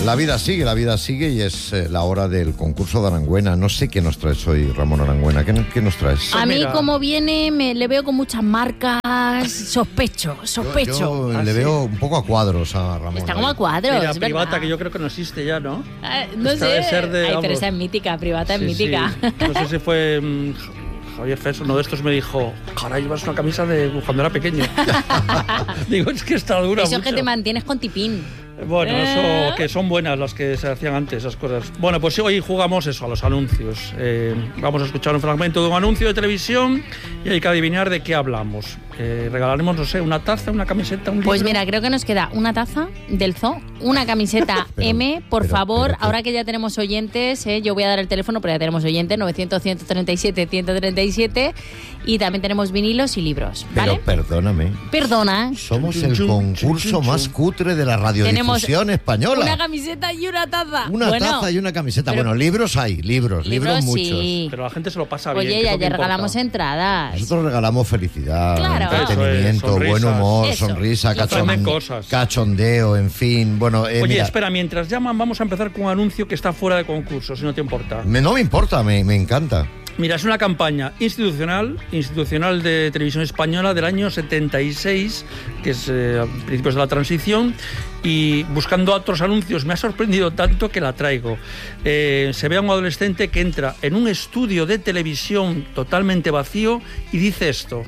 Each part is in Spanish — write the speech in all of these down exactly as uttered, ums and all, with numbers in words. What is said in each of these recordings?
La vida sigue, la vida sigue y es eh, la hora del concurso de Arangüena. No sé qué nos traes hoy, Ramón Arangüena. ¿Qué, qué nos traes? A mí, como viene, me le veo con muchas marcas. Sospecho, sospecho. Yo, yo ¿Ah, le sí? veo un poco a cuadros a Ramón. Está como a cuadros. Mira, es Privata, verdad. que yo creo que no existe ya, ¿no? Ah, no Esta sé. debe ser de, Ay, pero vamos. esa es mítica, Privata Sí, es mítica. sí. No sé si fue mm, Javier Fes, uno de estos me dijo, caray, llevas una camisa de cuando era pequeño. Digo, es que está dura Eso es mucho. que te mantienes con tipín. Bueno, ¿Eh? eso que son buenas las que se hacían antes, esas cosas. Bueno, pues hoy jugamos eso, a los anuncios. Eh, vamos a escuchar un fragmento de un anuncio de televisión y hay que adivinar de qué hablamos. Eh, regalaremos, no sé, una taza, una camiseta, un libro. Pues mira, creo que nos queda una taza del zoo, una camiseta Pero, M, por pero, favor, pero, ahora que ya tenemos oyentes, eh, yo voy a dar el teléfono, pero ya tenemos oyentes, novecientos, ciento treinta y siete, ciento treinta y siete, y también tenemos vinilos y libros, ¿vale? Pero perdóname. Perdona, Somos Chun, el chun, concurso chun, chun, más chun. cutre de la radiodifusión española. una camiseta y una taza. Una Bueno, taza y una camiseta. pero- Bueno, libros hay, libros, libros, libros muchos. sí. Pero la gente se lo pasa bien. Oye, que es ya, lo que ya importa. regalamos entradas. Nosotros regalamos felicidad, Claro. entretenimiento, Eso es, buen sonrisas. humor, Eso. sonrisa, Y cachon- aprenden cosas. cachondeo, en fin. Bueno, eh, Oye, mira, espera, mientras llaman, vamos a empezar con un anuncio que está fuera de concurso, si no te importa. me- no me importa, me, me encanta. Mira, es una campaña institucional, institucional de televisión española del año setenta y seis, que es eh, a principios de la transición, y buscando otros anuncios me ha sorprendido tanto que la traigo. Eh, se ve a un adolescente que entra en un estudio de televisión totalmente vacío y dice esto.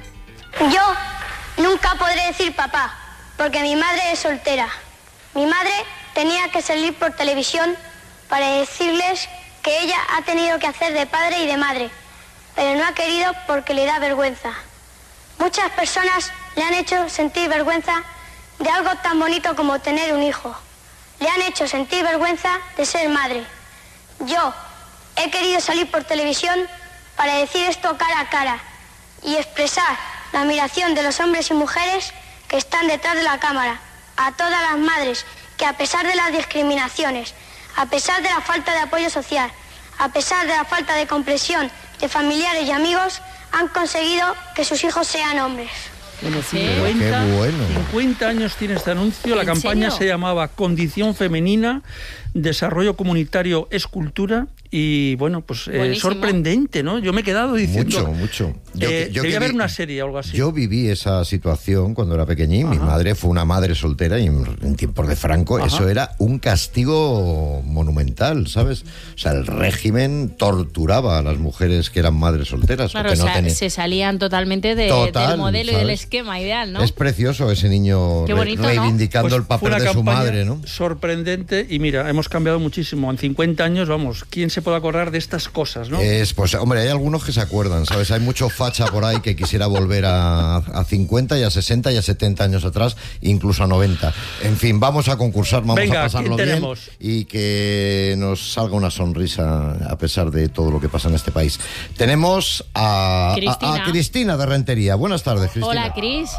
Yo nunca podré decir papá, porque mi madre es soltera. Mi madre tenía que salir por televisión para decirles que ella ha tenido que hacer de padre y de madre, pero no ha querido porque le da vergüenza. Muchas personas le han hecho sentir vergüenza de algo tan bonito como tener un hijo. Le han hecho sentir vergüenza de ser madre. Yo he querido salir por televisión para decir esto cara a cara y expresar la admiración de los hombres y mujeres que están detrás de la cámara, a todas las madres que, a pesar de las discriminaciones, a pesar de la falta de apoyo social, a pesar de la falta de comprensión de familiares y amigos, han conseguido que sus hijos sean hombres. Bueno, Sí. cincuenta, Qué bueno. cincuenta años tiene este anuncio. La ¿En campaña serio? se llamaba Condición Femenina, Desarrollo Comunitario, Escultura. Y bueno, pues eh, Buenísimo. sorprendente, ¿no? Yo me he quedado diciendo. Mucho, mucho. Yo, eh, yo debía viví- haber una serie o algo así. Yo viví esa situación cuando era pequeñín. Mi Ajá. madre fue una madre soltera y en, en tiempos de Franco Ajá. eso era un castigo monumental, ¿sabes? O sea, el régimen torturaba a las mujeres que eran madres solteras. Claro, porque o no sea, tenían- se salían totalmente de- Total, del modelo y del ¿sabes? esquema ideal, ¿no? Es precioso ese niño Qué re- bonito, ¿no? reivindicando Pues el fue papel una de su campaña madre, ¿no? sorprendente. Y mira, hemos cambiado muchísimo. En cincuenta años, vamos, ¿quién se puede acordar de estas cosas, no? Es, pues, hombre, hay algunos que se acuerdan, ¿sabes? Hay mucho facha por ahí que quisiera volver a, a cincuenta y a sesenta y a setenta años atrás, incluso a noventa. En fin, vamos a concursar, vamos Venga, a pasarlo ¿quién bien tenemos? y que nos salga una sonrisa a pesar de todo lo que pasa en este país. Tenemos a Cristina. a, a Cristina de Rentería. Buenas tardes, Cristina. Hola, Cris.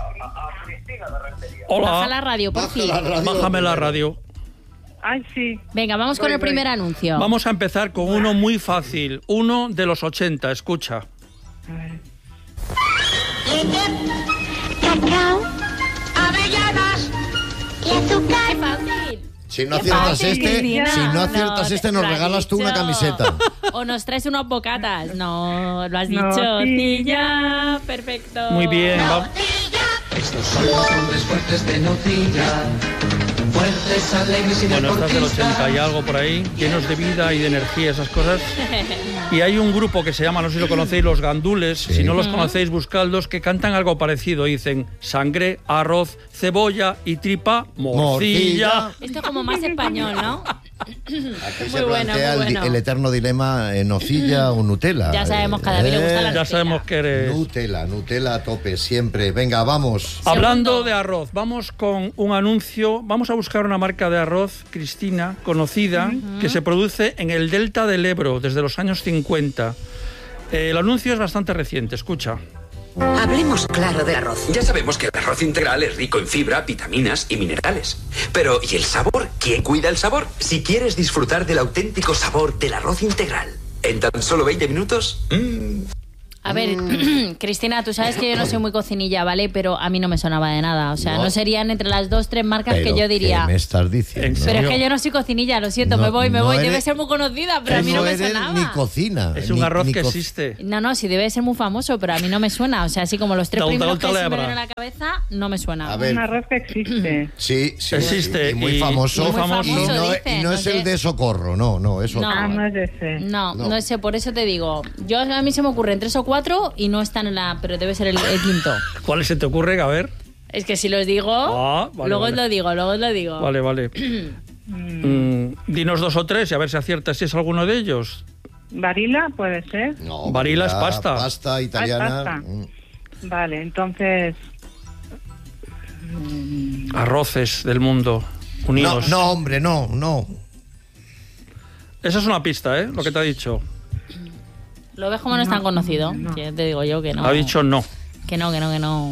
Hola. Baja la radio, por Baja fin. la radio. Bájame la radio. Ay, sí. Venga, vamos con Voy, el voy. primer anuncio. Vamos a empezar con uno muy fácil. Uno de los ochenta, escucha. Cacao, avellanas y azúcar. ¡Qué fácil! Si no Qué aciertas fácil, este, Cristina. si no aciertas No, este, nos lo has regalas tú una dicho. camiseta. O nos traes unos bocatas. No, lo has No, dicho. sí. Sí, ya. Perfecto. Muy bien. va- Estos son los hombres fuertes de Notilla, fuertes, alegres y Bueno, estás del deportistas. ochenta y algo por ahí, llenos de vida y de energía, esas cosas. Y hay un grupo que se llama, no sé si lo conocéis, Los Gandules. Sí. Si no los conocéis, buscadlos, que cantan algo parecido. Dicen sangre, arroz, cebolla y tripa, morcilla. Esto es como más español, ¿no? Aquí Muy se bueno, plantea muy el, di- bueno. el eterno dilema, eh, nocilla o Nutella. Ya sabemos, cada vez le gusta la Ya sabemos que eres... Nutella, Nutella a tope, siempre. Venga, vamos. Hablando Segundo. de arroz, vamos con un anuncio. Vamos a buscar una marca de arroz, Cristina, conocida, que se produce en el delta del Ebro desde los años cincuenta. Eh, el anuncio es bastante reciente, escucha. Hablemos claro del arroz. Ya sabemos que el arroz integral es rico en fibra, vitaminas y minerales. Pero, ¿y el sabor? ¿Quién cuida el sabor? Si quieres disfrutar del auténtico sabor del arroz integral, en tan solo veinte minutos, mmm, A ver, mm. Cristina, tú sabes que yo no soy muy cocinilla, ¿vale? Pero a mí no me sonaba de nada. O sea, no, no serían entre las dos, tres marcas pero que yo diría. ¿qué me estás diciendo? Pero es que yo no soy cocinilla, lo siento, no, me voy, me no voy. eres, debe ser muy conocida, pero a mí no, no me eres sonaba. Ni cocina. Es un ni, arroz ni que co existe. No, no, sí debe ser muy famoso, pero a mí no me suena. O sea, así como los tres Tal, primeros tal, que tal, se me hebra. vienen a la cabeza, no me suena. A ver. Un arroz que existe. Sí, sí. Existe. Y muy y, famoso. y muy Muy famoso. Y famoso. no, dice, y no no es sé. el de Socorro, no, no, eso No. Ah, no es ese. No, No. no sé, por eso te digo. Yo a mí se me ocurren tres o cuatro y no están en la. Pero debe ser el, el quinto. ¿Cuáles se te ocurre? A ver. Es que si los digo, Ah, vale, luego vale. os lo digo, luego os lo digo. Vale, vale. Mm, dinos dos o tres y a ver si aciertas si es alguno de ellos. Varila puede ser. No, Varila es la pasta. Pasta italiana. pasta. mm. Vale, entonces. Arroces del mundo No, unidos. no, hombre, no, no. Esa es una pista, ¿eh? Lo que te ha dicho. Lo ves como no es tan conocido. Que te digo yo que no. Ha dicho no. Que no, que no, que no.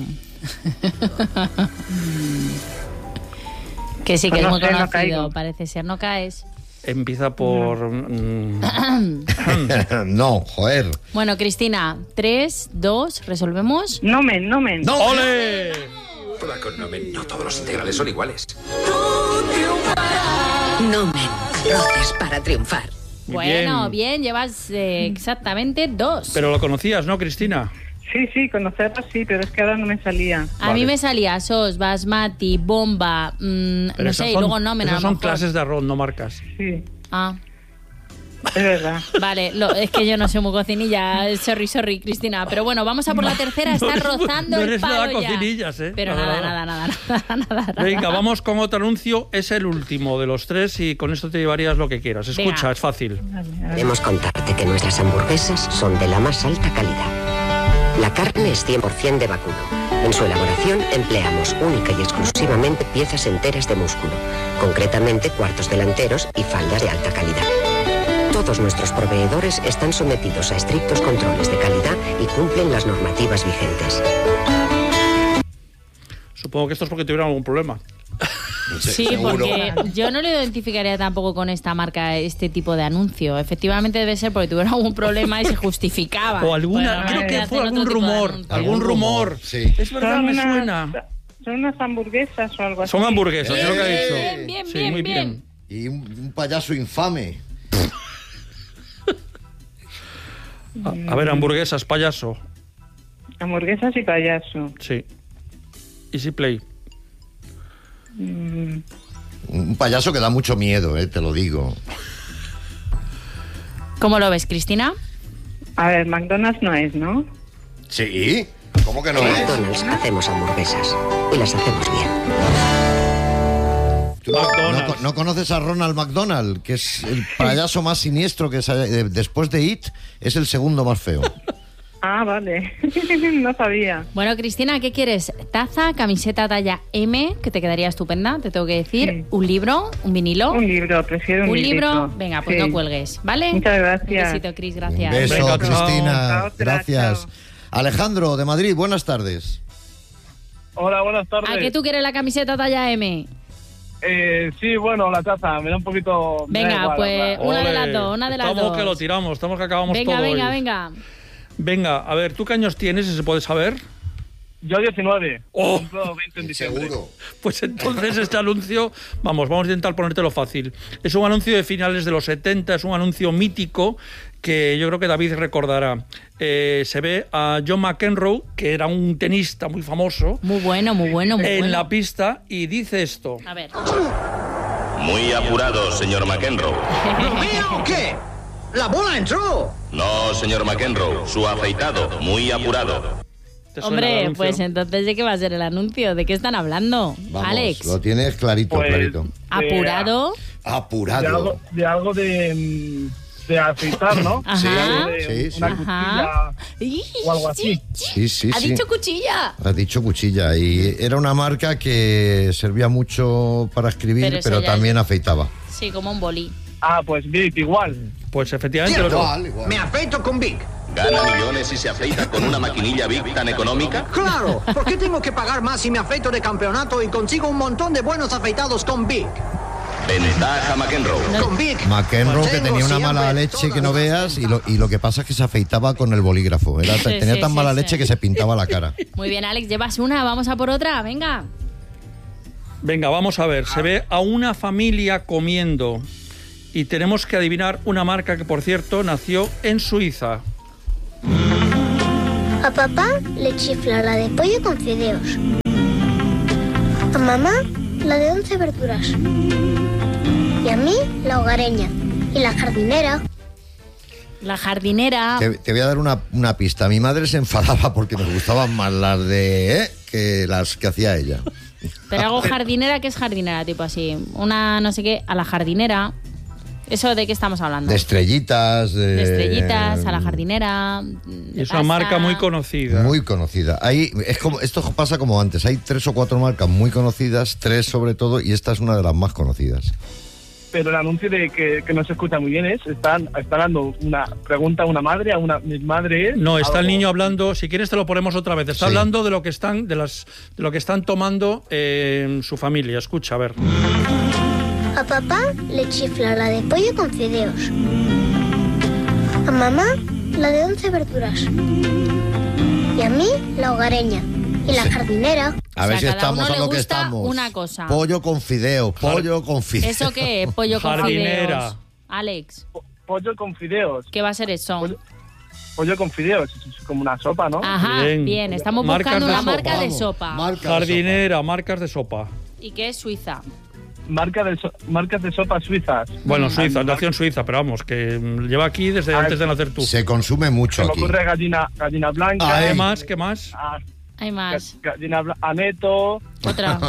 Que sí, que Pues es no muy sé, no conocido. caigo. Parece ser, no caes. Empieza por... mm, No, joder. Bueno, Cristina, tres, dos, resolvemos. Nomen, nomen. No. ¡Ole! Toda con nomen. No todos los integrales son iguales. Nomen. Arroces para triunfar. Muy Bueno, bien. bien, llevas eh, exactamente dos. Pero lo conocías, ¿no, Cristina? Sí, sí, conocerlo sí, pero es que ahora no me salía. A Vale. mí me salía sos, basmati, bomba, mm, Pero no esas sé, y son- luego nomen a esas lo son mejor. clases de arroz, no marcas. Sí, Ah, es verdad. vale, lo- es que yo no soy muy cocinilla, sorry, sorry, Cristina. Pero bueno, vamos a por la tercera, está No eres- rozando no el eres palo nada ya. cocinillas, ¿eh? Pero Nada, nada, nada. nada, nada, nada, nada, nada. Venga, vamos con otro anuncio. Es el último de los tres y con esto te llevarías lo que quieras. Escucha, Venga. es fácil. Vale, a ver. Queremos contarte que nuestras hamburguesas son de la más alta calidad. La carne es cien por ciento de vacuno. En su elaboración empleamos única y exclusivamente piezas enteras de músculo, concretamente cuartos delanteros y faldas de alta calidad. Todos nuestros proveedores están sometidos a estrictos controles de calidad y cumplen las normativas vigentes. Supongo que esto es porque tuvieron algún problema. Sí, Seguro. porque yo no lo identificaría tampoco con esta marca, este tipo de anuncio. Efectivamente debe ser porque tuvieron algún problema y se justificaba. O alguna, Pero creo que hacen fue otro algún tipo de rumor. anuncio. Algún Algún rumor. rumor, sí. Es verdad, Son me unas- suena. Son unas hamburguesas o algo así. Son hamburguesas, es lo que ha dicho. Bien, bien, Sí, bien, muy bien. bien. Y un, un payaso infame. A, a ver, hamburguesas, payaso. Hamburguesas y payaso. Sí. Easy Play. Mm, Un payaso que da mucho miedo, eh, te lo digo. ¿Cómo lo ves, Cristina? A ver, McDonald's no es, ¿no? Sí. ¿Cómo que no En es? McDonald's hacemos hamburguesas y las hacemos bien. ¿Tú no- McDonald's. No, no conoces a Ronald McDonald, que es el payaso más siniestro que se haya- eh, después de It, es el segundo más feo. Ah, vale. No sabía. Bueno, Cristina, ¿qué quieres? ¿Taza, camiseta talla M, que te quedaría estupenda, te tengo que decir? Sí. ¿Un libro? ¿Un vinilo? Un libro, prefiero un, ¿Un libro? librito. Venga, pues Sí. no cuelgues, ¿vale? Muchas gracias. Un besito, Cris, Un gracias. beso, Venga, chao. Cristina. Chao, otra, Gracias. chao. Alejandro, de Madrid, buenas tardes. Hola, buenas tardes. ¿A qué tú quieres la camiseta talla M? Eh, sí, bueno, la taza, me da un poquito... me da Venga, igual, pues, la verdad. una de Ole. las dos, una de las Estamos dos. que lo tiramos, estamos que acabamos Venga, todo venga, hoy. venga. Venga, a ver, ¿tú qué años tienes, si se puede saber? Yo diecinueve. Oh. Cumplo veinte en diciembre. Seguro. Pues entonces este anuncio, vamos, vamos a intentar ponértelo fácil. Es un anuncio de finales de los setenta, es un anuncio mítico que yo creo que David recordará. Eh, se ve a John McEnroe, que era un tenista muy famoso, Muy bueno, muy bueno, muy en bueno. la pista y dice esto. A ver. Muy apurado, señor McEnroe. ¿Lo mío o qué? ¡La bola entró! No, señor McEnroe, su afeitado, muy apurado. ¿Te suena el Hombre, anuncio? pues entonces ¿de qué va a ser el anuncio? ¿De qué están hablando? Vamos, Alex, lo tienes clarito, Pues, clarito. apurado. De Apurado. algo de, algo de, mm, de afeitar, ¿no? Ajá. De algo de Sí, sí. una Ajá. cuchilla o algo así. Sí, sí, Ha sí. dicho cuchilla. Has dicho cuchilla. Y era una marca que servía mucho para escribir, Pero pero, eso ya también afeitaba. Sí, como un boli. Ah, pues Big, igual. Pues efectivamente... Cierto. lo- Igual, igual. Me afeito con Big. ¿Gana millones y se afeita con una maquinilla Big tan económica? Claro, ¿por qué tengo que pagar más si me afeito de campeonato y consigo un montón de buenos afeitados con Big? Ventaja McEnroe. Con Vic. McEnroe, que Tengo tenía una siempre mala leche toda que no la veas, y lo, y lo que pasa es que se afeitaba con el bolígrafo. Era, Sí, tenía sí, tan sí, mala sí. leche que se pintaba la cara. Muy bien, Alex, llevas una, vamos a por otra, venga. Venga, vamos a ver. Se ve a una familia comiendo y tenemos que adivinar una marca que, por cierto, nació en Suiza. A papá le chifla la de pollo con fideos. A mamá la de once verduras. Y a mí la hogareña. Y la jardinera. La jardinera. Te, te voy a dar una, una pista. Mi madre se enfadaba porque nos gustaban más las de... ¿eh? que las que hacía ella. Pero hago jardinera, ¿qué es jardinera? Tipo así, una no sé qué, a la jardinera. ¿Eso de qué estamos hablando? De estrellitas. De, De estrellitas, a la jardinera. de Es una pasta. marca muy conocida. Muy conocida. Hay, es como, esto pasa como antes. Hay tres o cuatro marcas muy conocidas, tres sobre todo, y esta es una de las más conocidas. Pero el anuncio de que, que no se escucha muy bien es, están, están dando una pregunta a una madre, a una mi madre es... No, está el algo- niño hablando, si quieres te lo ponemos otra vez. Está Sí. hablando de lo que están, de las, de lo que están tomando eh, su familia. Escucha, a ver. A papá le chifla la de pollo con fideos. A mamá la de once verduras. Y a mí la hogareña. Y la jardinera. A O ver sea, si cada uno estamos a le lo que gusta estamos. una cosa. Pollo con fideo, pollo con fideo. ¿Eso qué es? Pollo con Jardinera. fideos. Alex, Po- Pollo con fideos. ¿qué va a ser eso? Pollo- Pollo con fideos, es como una sopa, ¿no? Ajá, Bien. bien, estamos Marcas buscando de una sopa. marca de Vamos, sopa. marca de Jardinera, marcas de sopa. ¿Y qué es Suiza? Marca de so- marcas de sopa suizas. Bueno, Suiza, Ah, nació en Suiza, pero vamos, que mm, lleva aquí desde Ah, antes de nacer tú. sopa. Se consume mucho Se me aquí. ocurre gallina, gallina blanca. Ay. ¿Qué más? ¿Qué más? ah, Hay más. ga- Gallina bla- aneto. Otra.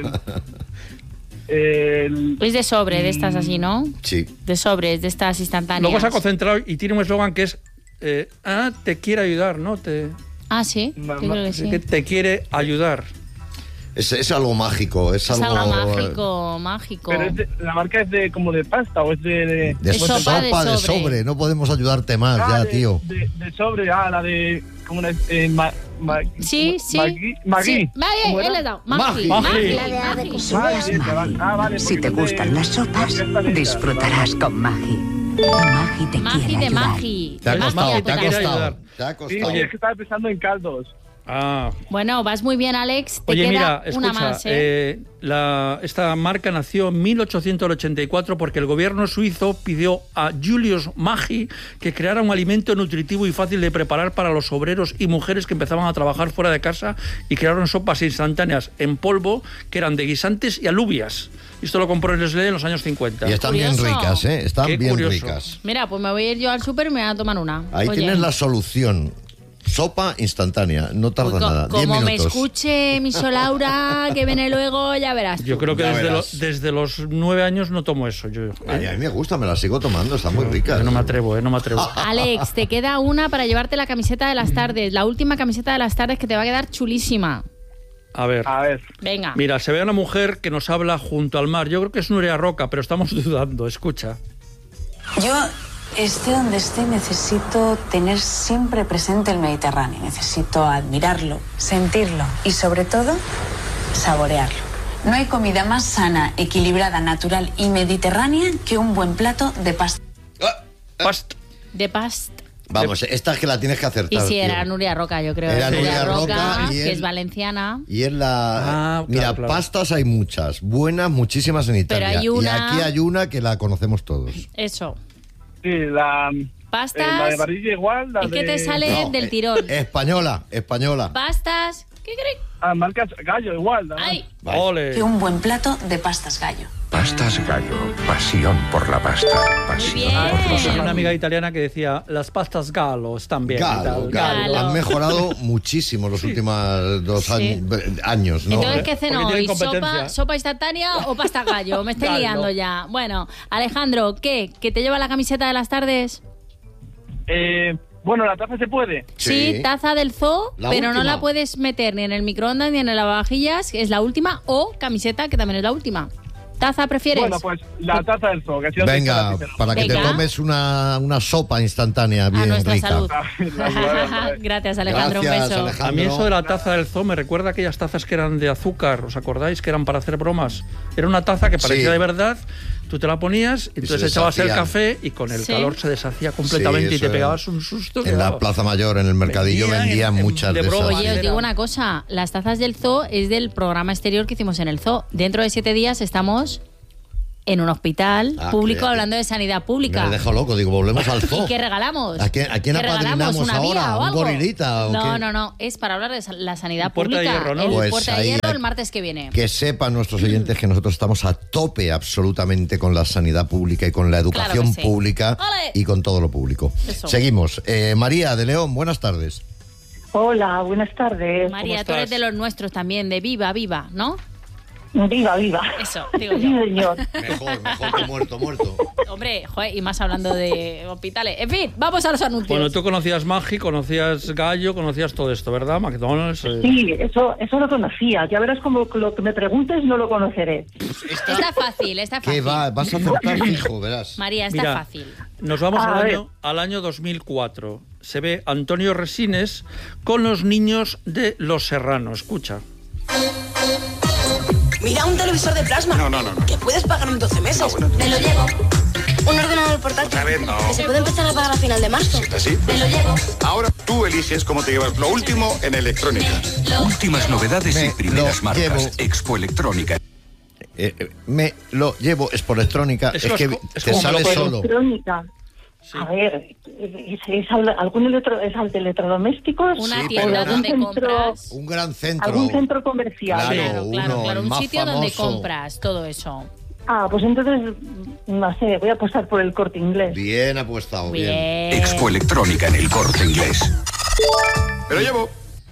eh, el- Es de sobre, de estas así, ¿no? Sí. De sobres, de estas instantáneas. Luego se ha concentrado y tiene un eslogan que es eh, ah, te quiere ayudar, ¿no? Te, Ah, sí. Ma- Yo creo que sí. que te quiere ayudar. Es, es algo mágico. Es, Es algo, algo mágico, mágico. pero es de- la marca es de como de pasta o es de... de, De De sopa, sopa de de sobre. sobre. No podemos ayudarte más Ah, ya, de- tío. De, de sobre, ah, la de... ¿Cómo una, eh, ma, ma- Sí, sí. Maggi. Maggi. Sí. Vale, ¿Cómo él era? le he dado. Maggi. Maggi. Maggi. Maggi. La de ave con Maggi, fideos. esa, vale. Ah, vale, Si porque te es de- gustan las sopas, de esta lista, disfrutarás con Maggi. Maggi te Maggi quiere de ayudar. Maggi. Te ha Maggi costado, te te ha quiere costado. ayudar. Te ha Sí, costado. sí, es que estaba pensando en caldos. Ah. Bueno, vas muy bien, Alex. Te Oye, queda mira, una escucha, más, ¿eh? eh, la, esta marca nació en mil ochocientos ochenta y cuatro porque el gobierno suizo pidió a Julius Maggi que creara un alimento nutritivo y fácil de preparar para los obreros y mujeres que empezaban a trabajar fuera de casa y crearon sopas instantáneas en polvo que eran de guisantes y alubias. Y esto lo compró Nestlé en los años cincuenta. Y están bien Curioso. ricas, ¿eh? Están Qué bien curioso. ricas. Mira, pues me voy a ir yo al súper y me voy a tomar una. Ahí Oye, tienes la solución. Sopa instantánea, no tarda pues co- nada. Diez como me minutos. escuche mi Laura, que viene luego, ya verás. Yo creo que Ya desde, lo- verás. desde los nueve años no tomo eso. Yo, Ay, a mí me gusta, me la sigo tomando, está muy rica. yo no me atrevo, eh, no me atrevo. Alex, te queda una para llevarte la camiseta de las tardes. La última camiseta de las tardes que te va a quedar chulísima. A ver. A ver. Venga. Mira, se ve a una mujer que nos habla junto al mar. Yo creo que es Nuria Roca, pero estamos dudando. Escucha. Yo, esté donde esté, necesito tener siempre presente el Mediterráneo. Necesito admirarlo, sentirlo y, sobre todo, saborearlo. No hay comida más sana, equilibrada, natural y mediterránea que un buen plato de pasta. Past. De past. Vamos, esta es que la tienes que Y acertar. si tío. era Nuria Roca, yo creo. Era Nuria Roca y que él- es valenciana. Y es la... Ah, claro, Mira, claro. pastas hay muchas, buenas, muchísimas en Italia. hay Y una- aquí hay una que la conocemos todos. Eso. Sí, la... Pastas. eh, la de varilla igual, la Es que de... te sale No, del eh, tirón. Española, española. Pastas. ¿Qué crees? Ah, marcas gallo igual. ¿no? ¡Ay! Ole. Que un buen plato de pastas gallo. Pastas Gallo, pasión por la pasta, pasión bien. por los Tenía una amiga italiana que decía, las pastas galo están bien. y Galo, tal. galo. Galo. Han mejorado muchísimo los últimos dos Sí. años, años, ¿no? Entonces, ¿qué Porque ceno tienen hoy? ¿Sopa, competencia. ¿Sopa instantánea o pasta gallo? Me estoy Gallo. liando ya. Bueno, Alejandro, ¿qué? ¿Que te lleva la camiseta de las tardes? Eh, bueno, la taza se puede. Sí, Sí. taza del zoo, La pero no última. la puedes meter ni en el microondas ni en el lavavajillas, que es la última, o camiseta, que también es la última. ¿Taza prefieres? Bueno, pues la taza del zoo. Que ha sido Venga, sincera, para que te Venga. tomes una, una sopa instantánea A bien nuestra rica. salud. sincera. Gracias, Alejandro, Gracias, un beso. Alejandro. A mí eso de la taza del zoo me recuerda a aquellas tazas que eran de azúcar, ¿os acordáis? Que eran para hacer bromas. Era una taza que parecía Sí. de verdad Tú te la ponías, y entonces echabas el café y con el sí. calor se deshacía completamente sí, y te pegabas un susto. En la Plaza Mayor, en el mercadillo, vendían, vendían en, muchas de, de esas. Oye, os digo una cosa, las tazas del zoo es del programa exterior que hicimos en el zoo. Dentro de siete días estamos en un hospital ah, público que, hablando de sanidad pública. Me dejo loco, digo, volvemos al zoo. ¿Y qué regalamos? ¿A quién, a quién apadrinamos ahora? ¿Un gorilita? ¿O no, qué? no, no, es para hablar de la sanidad pública. De hierro, ¿no? El pues Puerta de Hierro el martes que viene. Que sepan nuestros oyentes que nosotros estamos a tope absolutamente con la sanidad pública y con la educación claro sí. pública ¡Ole! Y con todo lo público. Eso. Seguimos. Eh, María de León, buenas tardes. Hola, buenas tardes. María, tú eres de los nuestros también, de Viva, Viva, ¿no? Viva, viva. Eso, digo yo. Sí, señor. Mejor, mejor que muerto, muerto. Hombre, joder, y más hablando de hospitales. En fin, vamos a los anuncios. Bueno, tú conocías Maggi, conocías Gallo, conocías todo esto, ¿verdad? McDonald's. Eh... Sí, eso, eso lo conocía. Ya verás como lo que me preguntes no lo conoceré. Está, está fácil, está fácil. ¿Qué va? Vas a acertar fijo, verás. María, está Mira, fácil. Nos vamos al año, al año dos mil cuatro. Se ve Antonio Resines con los niños de Los Serranos. Escucha. Mira, un televisor de plasma. No, no, no. no. Que puedes pagar en doce meses. No, bueno. Me lo llevo. Un ordenador portátil. Otra vez no. Que se puede empezar a pagar a final de marzo. ¿Sí? Me lo llevo. Ahora tú eliges cómo te llevas lo último en electrónica. Lo... Últimas novedades me y primeras marcas. Llevo. Expo Electrónica. Eh, eh, me lo llevo, es por electrónica. Es, es que es te sale solo. Electrónica. Sí. A ver, ¿es, es algún electro, es al de electrodomésticos? Una sí, tienda donde centro, compras. Un gran centro. Algún centro comercial. Claro, claro, uno, claro, claro. Un sitio famoso. Donde compras todo eso. Ah, pues entonces, no sé, voy a apostar por el Corte Inglés. Bien apuestado, bien. bien. Expo Electrónica en el Corte Inglés. Me lo llevo.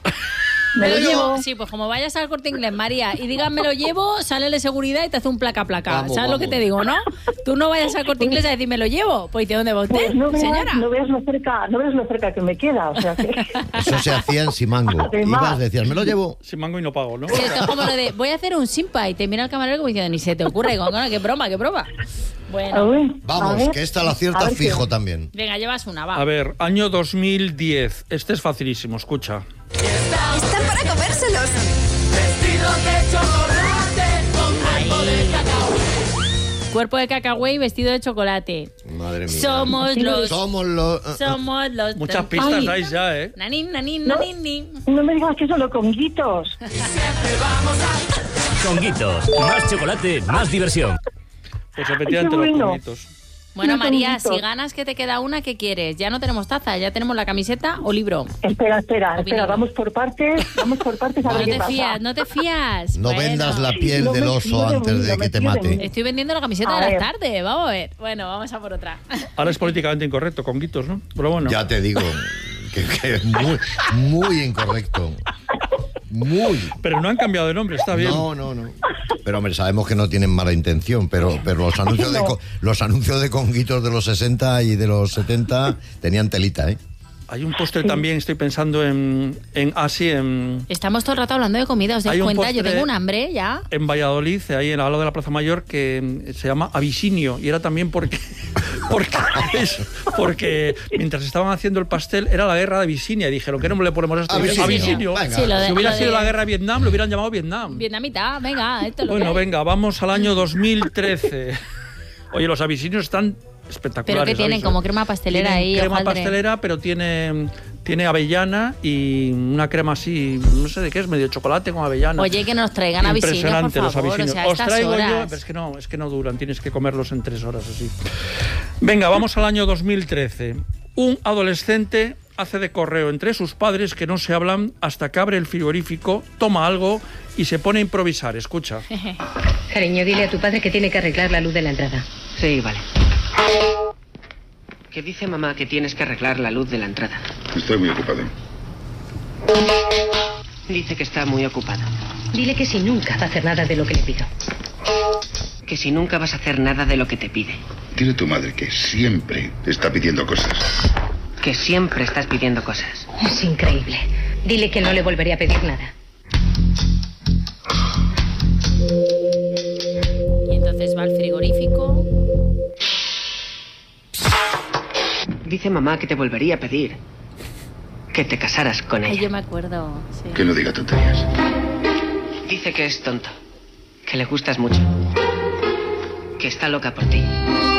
Me lo llevo. Sí, pues como vayas al Corte Inglés, María, y digas me lo llevo, sale de seguridad y te hace un placa placa. Vamos, ¿Sabes vamos. lo que te digo, no? Tú no vayas al Corte Inglés a decir me lo llevo. Pues ¿de dónde va usted, pues no veas, señora? No veas lo cerca, no veas lo cerca que me queda. O sea que... Eso se hacía en Simango. Además, Ibas, decías, me lo llevo. Simango y no pago, ¿no? Sí, esto es como lo de voy a hacer un simpa y te mira el camarero como diciendo ni se te ocurre. Y digo, no, qué broma, qué broma. Bueno. Ver, vamos, que esta la acierta fijo qué. También. Venga, llevas una, va. A ver, año dos mil diez. Este es facilísimo, escucha. Están para comérselos. Vestidos de chocolate con cuerpo de cacao. Cuerpo de cacahuete y vestido de chocolate. Madre mía. Somos los... Somos los... Somos los... Muchas pistas dais ya, ¿eh? Nanín, nanín, no, nanín. No me digas que solo conguitos. Siempre vamos a... Conguitos. Más chocolate, más diversión. Pues efectivamente Ay, los bueno. conguitos. Bueno, Unos María, conguitos. si ganas que te queda una, ¿qué quieres? Ya no tenemos taza, ya tenemos la camiseta o libro. Espera, espera, Opinión. espera, vamos por partes, vamos por partes a No ver qué te pasa. fías, no te fías. No Bueno. vendas la piel No del me oso fío de antes mí, de no que me te fío de mate. mí. Estoy vendiendo la camiseta A de ver. las tardes, vamos a ver. Bueno, vamos a por otra. Ahora es políticamente incorrecto, conguitos, ¿no? Pero bueno. Ya te digo, que, que es muy, muy incorrecto. Muy. Pero no han cambiado de nombre, está bien. No, no, no. Pero hombre, sabemos que no tienen mala intención, pero, pero los anuncios de co- los anuncios de conguitos de los sesenta y de los setenta tenían telita, ¿eh? Hay un postre también, estoy pensando en, en así, en, Estamos todo el rato hablando de comida, ¿os Hay dais un cuenta? Yo postre- tengo un hambre ya. en Valladolid, ahí en al lado de la Plaza Mayor, que se llama Abisinio. Y era también porque, porque, es- porque mientras estaban haciendo el pastel era la guerra de Abisinia. Y dijeron, ¿qué nombre le ponemos a esto? Abisinio. Abisinio. Venga. Sí, lo de- Si hubiera lo sido de- la guerra de Vietnam, lo hubieran llamado Vietnam. Vietnamita, venga, esto es lo Bueno, que hay. venga, vamos al año dos mil trece. Oye, los abisinios están espectaculares. Pero que tienen ¿sabéis? como crema pastelera Tienen ahí, crema hojaldre. pastelera, pero tiene, tiene avellana y una crema así, no sé de qué es, medio chocolate con avellana. Oye, que nos traigan abisinios, por Impresionante los favor, abisinios. o sea, a Os estas traigo horas. yo, pero es que no, es que no duran, tienes que comerlos en tres horas así. Venga, vamos al año dos mil trece. Un adolescente hace de correo entre sus padres que no se hablan hasta que abre el frigorífico, toma algo y se pone a improvisar. Escucha. Cariño, dile a tu padre que tiene que arreglar la luz de la entrada. Sí, vale. ¿Qué dice mamá que tienes que arreglar la luz de la entrada? Estoy muy ocupado. Dice que está muy ocupada. Dile que si nunca va a hacer nada de lo que le pido. Que si nunca vas a hacer nada de lo que te pide. Dile a tu madre que siempre está pidiendo cosas. Que siempre estás pidiendo cosas. Es increíble. Dile que no le volveré a pedir nada. Y entonces va al frigorífico. Dice mamá que te volvería a pedir que te casaras con Ay, ella. yo me acuerdo. Sí. Que no diga tonterías. Dice que es tonto, que le gustas mucho, que está loca por ti.